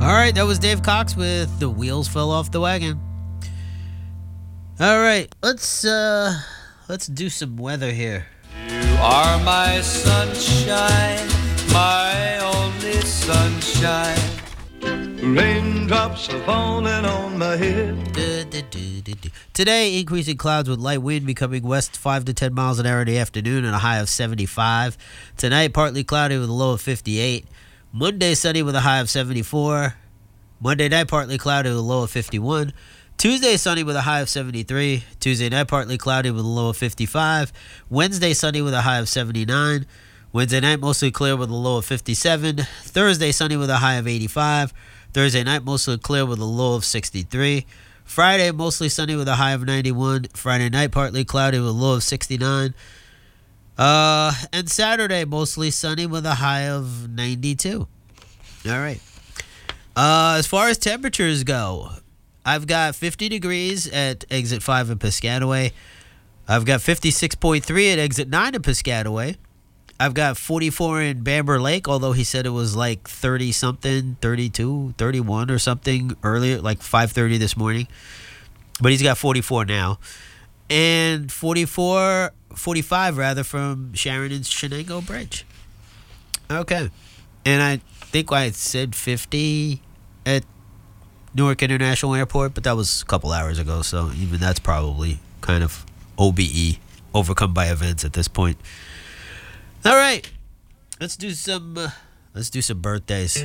right, that was Dave Cox with The Wheels Fell Off the Wagon. All right, let's do some weather here. You are my sunshine, my only sunshine. Raindrops are falling on my head. Today, increasing clouds with light wind becoming west 5 to 10 miles an hour in the afternoon and a high of 75. Tonight, partly cloudy with a low of 58. Monday, sunny with a high of 74. Monday night, partly cloudy with a low of 51. Tuesday, sunny with a high of 73. Tuesday night, partly cloudy with a low of 55. Wednesday, sunny with a high of 79. Wednesday night, mostly clear with a low of 57. Thursday, sunny with a high of 85. Thursday night, mostly clear with a low of 63. Friday, mostly sunny with a high of 91. Friday night, partly cloudy with a low of 69. And Saturday, mostly sunny with a high of 92. All right. As far as temperatures go, I've got 50 degrees at exit 5 in Piscataway. I've got 56.3 at exit 9 in Piscataway. I've got 44 in Bamber Lake, although he said it was like 30-something, 32, 31 or something earlier, like 5:30 this morning. But he's got 44 now. And 45 rather, from Sharon and Shenango Bridge. Okay. And I think I said 50 at Newark International Airport, but that was a couple hours ago, so even that's probably kind of OBE, overcome by events at this point. All right, let's do some birthdays.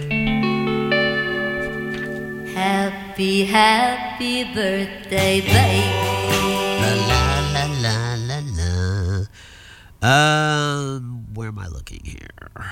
Happy, happy birthday, baby. La la la la la la. Where am I looking here?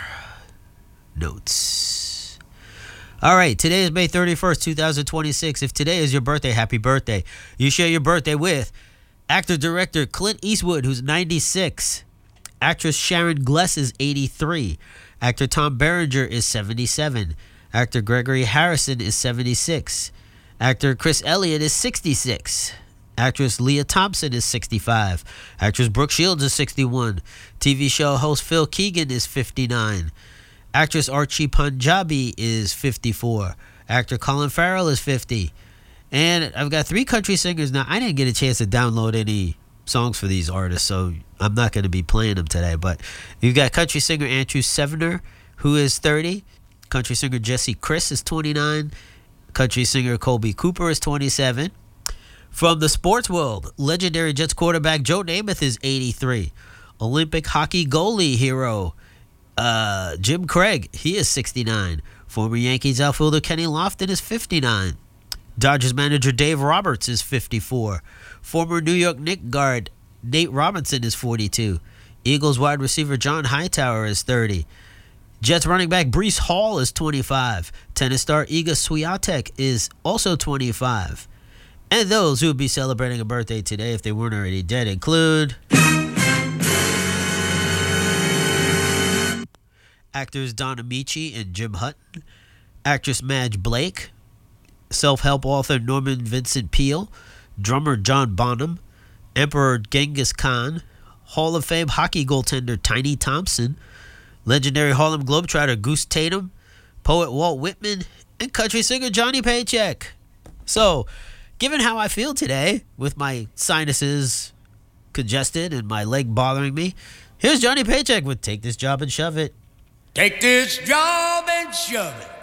Notes. All right, today is May 31st, 2026. If today is your birthday, happy birthday. You share your birthday with actor-director Clint Eastwood, who's 96. Actress Sharon Gless is 83. Actor Tom Berenger is 77. Actor Gregory Harrison is 76. Actor Chris Elliott is 66. Actress Leah Thompson is 65. Actress Brooke Shields is 61. TV show host Phil Keegan is 59. Actress Archie Punjabi is 54. Actor Colin Farrell is 50. And I've got 3 country singers. Now, I didn't get a chance to download any songs for these artists, so I'm not going to be playing them today. But you've got country singer Andrew Sevener, who is 30. Country singer Jesse Chris is 29. Country singer Colby Cooper is 27. From the sports world, legendary Jets quarterback Joe Namath is 83. Olympic hockey goalie hero Jim Craig, he is 69. Former Yankees outfielder Kenny Lofton is 59. Dodgers manager Dave Roberts is 54. Former New York Knicks guard Nate Robinson is 42. Eagles wide receiver John Hightower is 30. Jets running back Breece Hall is 25. Tennis star Iga Swiatek is also 25. And those who would be celebrating a birthday today, if they weren't already dead, include actors Don Amici and Jim Hutton, actress Madge Blake, self-help author Norman Vincent Peale, drummer John Bonham, Emperor Genghis Khan, Hall of Fame hockey goaltender Tiny Thompson, legendary Harlem Globetrotter Goose Tatum, poet Walt Whitman, and country singer Johnny Paycheck. So, given how I feel today, with my sinuses congested and my leg bothering me, here's Johnny Paycheck with Take This Job and Shove It. Take this job and shove it.